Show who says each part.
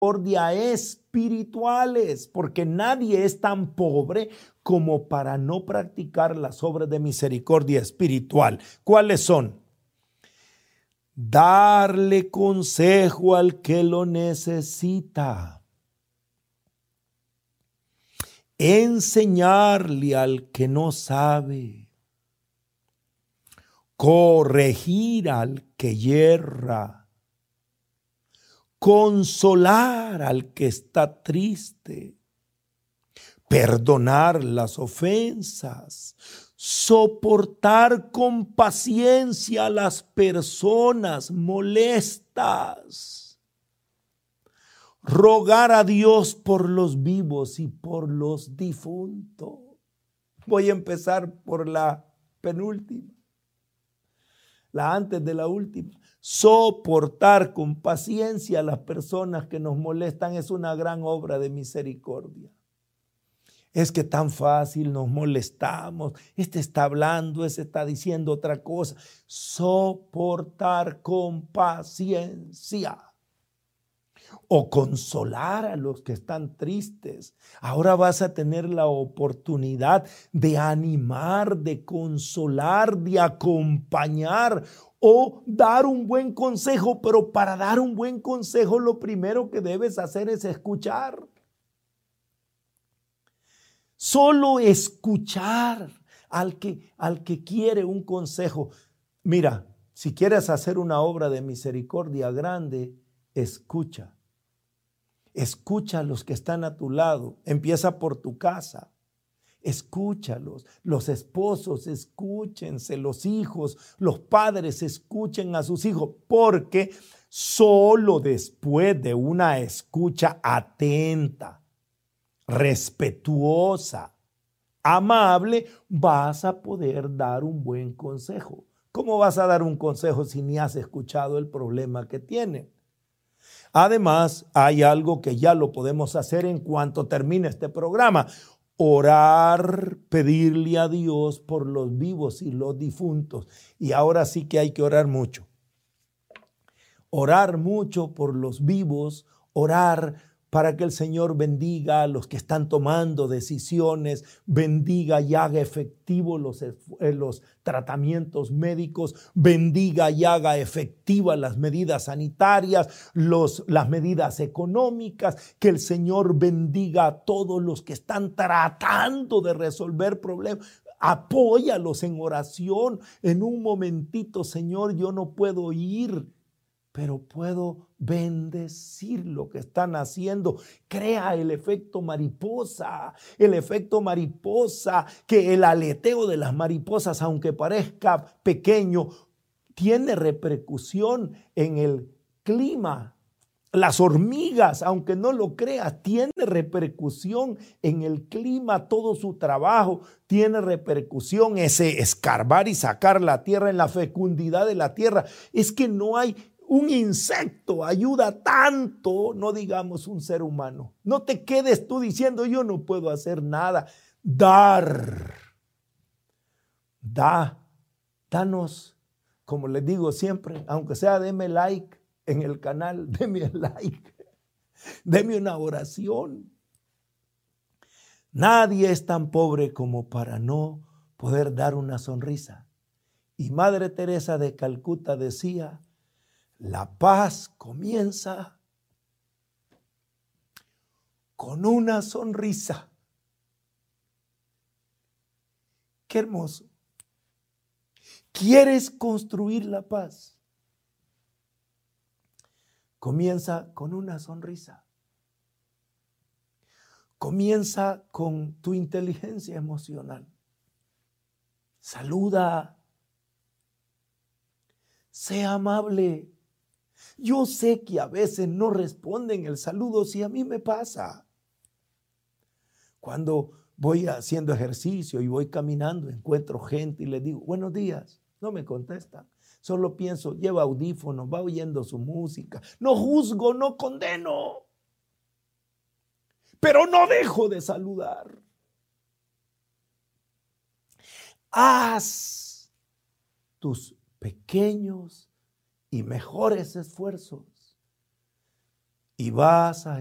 Speaker 1: espirituales, porque nadie es tan pobre como para no practicar las obras de misericordia espiritual. ¿Cuáles son? Darle consejo al que lo necesita, enseñarle al que no sabe, corregir al que yerra, consolar al que está triste, perdonar las ofensas, soportar con paciencia a las personas molestas, rogar a Dios por los vivos y por los difuntos. Voy a empezar por la penúltima, la antes de la última. Soportar con paciencia a las personas que nos molestan es una gran obra de misericordia. Es que tan fácil nos molestamos. Este está hablando, ese está diciendo otra cosa. Soportar con paciencia. O consolar a los que están tristes. Ahora vas a tener la oportunidad de animar, de consolar, de acompañar o dar un buen consejo. Pero para dar un buen consejo, lo primero que debes hacer es escuchar. Solo escuchar al que quiere un consejo. Mira, si quieres hacer una obra de misericordia grande, escucha. Escucha a los que están a tu lado. Empieza por tu casa. Escúchalos. Los esposos, escúchense. Los hijos, los padres, escuchen a sus hijos. Porque solo después de una escucha atenta, respetuosa, amable, vas a poder dar un buen consejo. ¿Cómo vas a dar un consejo si ni has escuchado el problema que tienen? Además, hay algo que ya lo podemos hacer en cuanto termine este programa. Orar, pedirle a Dios por los vivos y los difuntos. Y ahora sí que hay que orar mucho. Orar mucho por los vivos, orar para que el Señor bendiga a los que están tomando decisiones, bendiga y haga efectivo los tratamientos médicos, bendiga y haga efectivas las medidas sanitarias, las medidas económicas, que el Señor bendiga a todos los que están tratando de resolver problemas. Apóyalos en oración. En un momentito, Señor, yo no puedo ir, pero puedo bendecir lo que están haciendo. Crea el efecto mariposa, que el aleteo de las mariposas, aunque parezca pequeño, tiene repercusión en el clima. Las hormigas, aunque no lo creas, tiene repercusión en el clima. Todo su trabajo tiene repercusión. Ese escarbar y sacar la tierra, en la fecundidad de la tierra. Es que no hay un insecto ayuda tanto, no digamos un ser humano. No te quedes tú diciendo yo no puedo hacer nada. Danos, como les digo siempre, aunque sea deme like en el canal, deme like, deme una oración. Nadie es tan pobre como para no poder dar una sonrisa. Y Madre Teresa de Calcuta decía, la paz comienza con una sonrisa. Qué hermoso. ¿Quieres construir la paz? Comienza con una sonrisa. Comienza con tu inteligencia emocional. Saluda. Sea amable. Yo sé que a veces no responden el saludo, si a mí me pasa. Cuando voy haciendo ejercicio y voy caminando, encuentro gente y les digo, buenos días, no me contestan. Solo pienso, lleva audífonos, va oyendo su música. No juzgo, no condeno, pero no dejo de saludar. Haz tus pequeños y mejores esfuerzos y vas a